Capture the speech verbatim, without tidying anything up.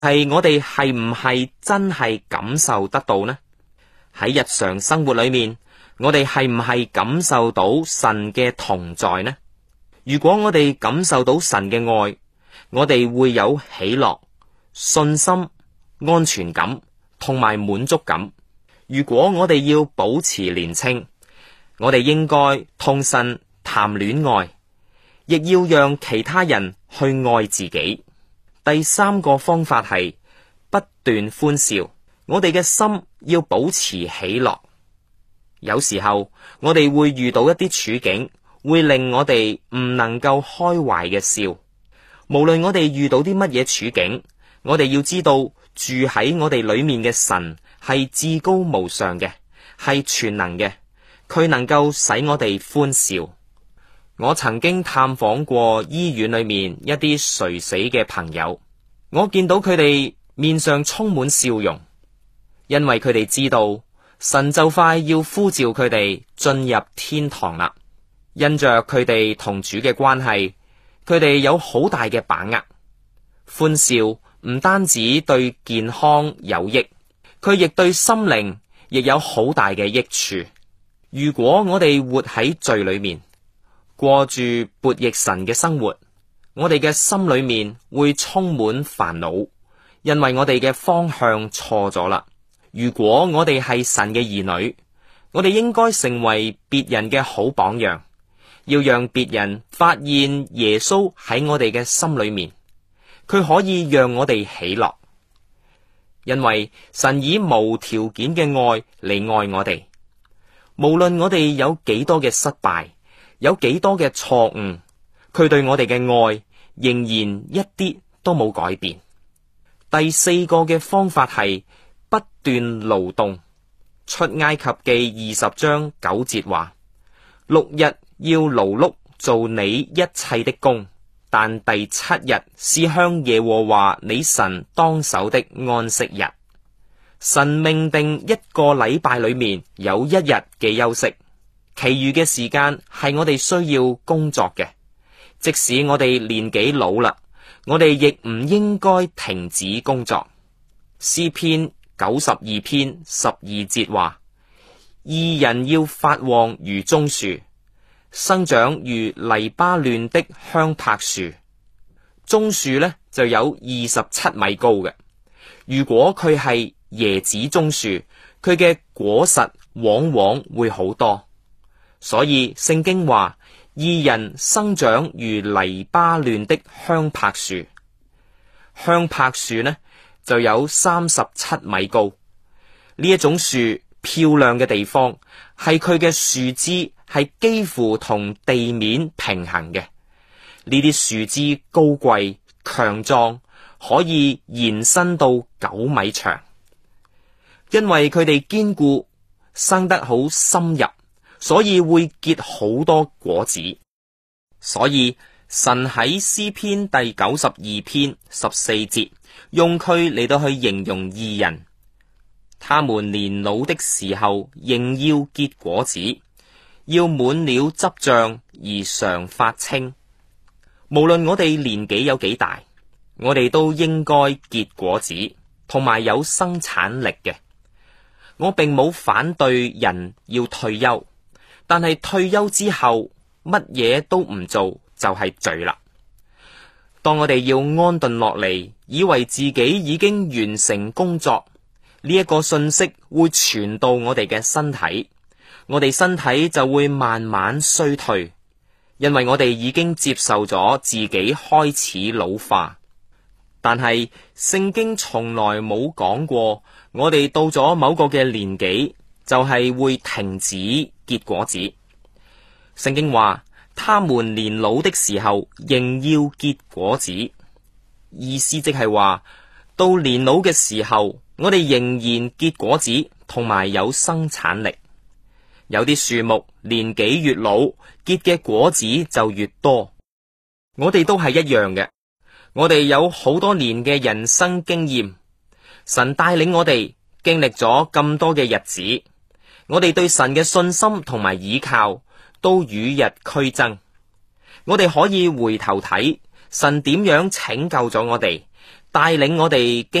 係我哋係唔係真係感受得到呢？喺日常生活裏面，我哋係唔係感受到神嘅同在呢？如果我哋感受到神嘅愛，我哋會有喜樂、信心、安全感同埋滿足感。如果我哋要保持年輕，我哋應該同神談戀愛，亦要讓其他人去愛自己。第三個方法係不斷歡笑，我哋嘅心要保持喜樂。有時候我哋會遇到一啲處境，會令我哋唔能夠開懷嘅笑。無論我哋遇到啲乜嘢處境，我哋要知道住喺我哋裏面嘅神係至高無上嘅，係全能嘅，佢能夠使我哋歡笑。我曾經探訪過醫院裏面一啲垂死嘅朋友，我見到佢哋面上充滿笑容，因為佢哋知道神就快要呼召佢哋進入天堂啦。因着佢哋同主嘅關係，佢哋有好大嘅把握。歡笑唔單止對健康有益，佢亦對心靈亦有好大嘅益處。如果我哋活喺罪裏面，過住悖逆神嘅生活，我哋嘅心裏面會充滿煩惱，因為我哋嘅方向錯咗啦。如果我哋係神嘅兒女，我哋應該成為別人嘅好榜樣，要讓別人發現耶穌喺我哋嘅心裏面，佢可以讓我哋喜樂，因為神以無條件嘅愛嚟愛我哋。無論我哋有幾多嘅失敗，有幾多嘅錯誤，佢對我哋嘅愛仍然一啲都冇改變。第四個嘅方法係不斷勞動。出埃及記二十章九節話：六日要勞碌做你一切的工，但第七日是向耶和華你神當守的安息日。神命定一個禮拜裏面有一日嘅休息，其餘嘅時間係我哋需要工作嘅。即使我哋年紀老啦，我哋亦唔應該停止工作。詩篇九十二篇十二節話：義人要發旺如棕樹，生長如黎巴嫩的香柏樹。棕樹呢就有二十七米高嘅。如果佢係椰子棕樹，佢嘅果實往往會好多。所以聖經話，義人生長如黎巴嫩的香柏樹。香柏樹呢就有三十七米高。呢一種樹漂亮嘅地方係佢嘅樹枝係幾乎同地面平行嘅。呢啲樹枝高貴強壯，可以延伸到九米長。因為佢哋堅固，生得好深入，所以會結好多果子。所以神喺詩篇第九十二篇十四節用佢嚟到去形容義人，他們年老的時候仍要結果子，要滿了汁醬而常發青。無論我哋年紀有幾大，我哋都應該結果子，同埋有生產力嘅。我並冇反對人要退休，但係退休之後乜嘢都唔做就係罪啦。當我哋要安頓落嚟，以為自己已經完成工作，呢一個信息會傳到我哋嘅身體，我哋身體就會慢慢衰退，因為我哋已經接受咗自己開始老化。但係聖經從來冇講過，我哋到咗某個嘅年紀就係會停止結果子。聖經話，他們年老的時候仍要結果子，意思即係話到年老嘅時候，我哋仍然結果子，同埋有生產力。有啲樹木年紀越老，結嘅果子就越多。我哋都係一樣嘅。我哋有好多年嘅人生經驗，神帶領我哋經歷咗咁多嘅日子，我哋對神嘅信心同埋倚靠都與日俱增。我哋可以回頭睇神點樣拯救咗我哋， 帶領我哋經